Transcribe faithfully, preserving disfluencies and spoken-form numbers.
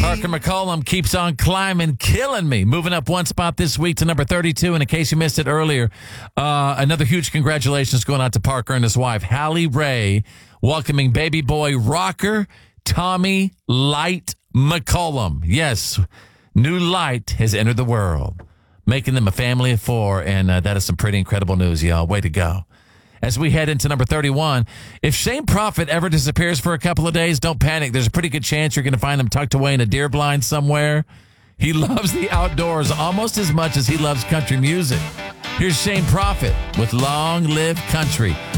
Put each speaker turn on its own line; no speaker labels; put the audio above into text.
Parker McCollum keeps on climbing, killing me. Moving up one spot this week to number thirty-two. And in case you missed it earlier, uh, another huge congratulations going out to Parker and his wife, Hallie Ray, welcoming baby boy rocker Tommy Light McCollum. Yes, new light has entered the world, making them a family of four. And uh, that is some pretty incredible news, y'all. Way to go. As we head into number thirty-one, if Shane Prophet ever disappears for a couple of days, don't panic. There's a pretty good chance you're going to find him tucked away in a deer blind somewhere. He loves the outdoors almost as much as he loves country music. Here's Shane Prophet with Long Live Country.